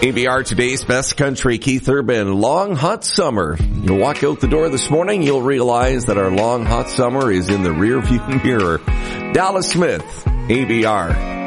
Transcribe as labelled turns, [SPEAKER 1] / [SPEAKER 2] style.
[SPEAKER 1] ABR today's best country, Keith Urban. Long, hot summer. You'll walk out the door this morning, you'll realize that our long, hot summer is in the rear view mirror. Dallas Smith, ABR.